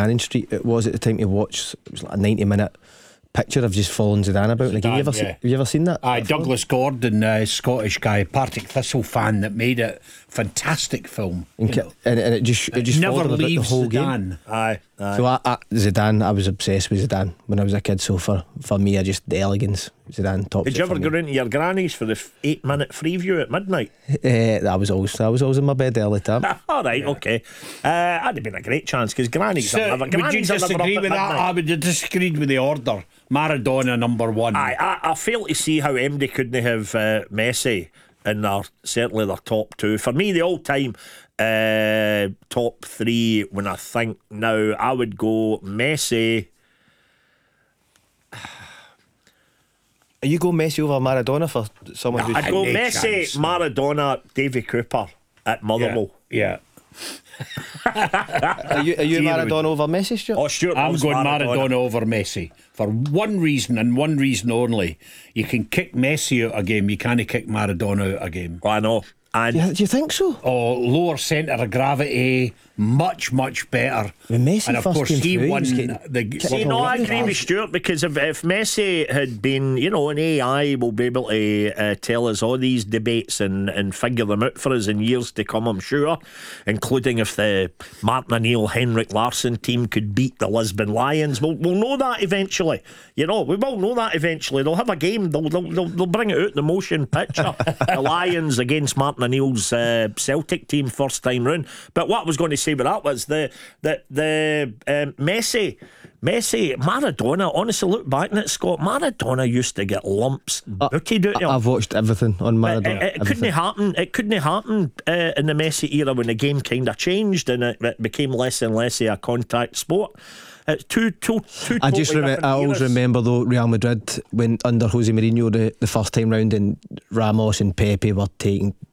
Cannon Street it was at the time to watch. It was like a 90-minute picture of just following Zidane about. Like, Zidane, have you ever seen that? Douglas Gordon, Scottish guy, Partick Thistle fan that made it. Fantastic film. And it just never followed about the leaves whole Zidane. game. Aye. So Zidane, I was obsessed with Zidane when I was a kid. So for me, I just the elegance, Zidane tops. Did you ever go into your granny's for the 8-minute free view at midnight? I was always in my bed early time. All right, okay. That'd have been a great chance because grannies. So, would you disagree with that? I would have disagreed with the order. Maradona number one. I fail to see how MD couldn't have Messi in certainly their top two. For me, the all-time top three, when I think now, I would go Messi. You go Messi over Maradona for someone who's... I'd go Messi, Maradona, Davy Cooper at Motherwell. Yeah. Are you Maradona over Messi, Stuart? Oh, Stuart, I'm going Maradona over Messi for one reason and one reason only. You can kick Messi out a game, you can't kick Maradona out a game. I know. And do you think so? Oh, lower centre of gravity, much better. When Messi and of first course came he through, won the See, no, I agree with Stuart, because if Messi had been, an AI will be able to tell us all these debates and figure them out for us in years to come, I'm sure, including if the Martin O'Neill, Henrik Larsson team could beat the Lisbon Lions. We'll know that eventually. We will know that eventually. They'll have a game. They'll bring it out in the motion picture. The Lions against Martin O'Neill's Celtic team first time round. But what I was going to say with that was the Messi, Maradona. Honestly, look back on it, Scott. Maradona used to get lumps booted out. I've watched everything on Maradona. It couldn't happen. It couldn't happen in the Messi era when the game kind of changed and it became less and less of a contact sport. It's two I always remember though Real Madrid when under Jose Mourinho the first time round, and Ramos and Pepe were taking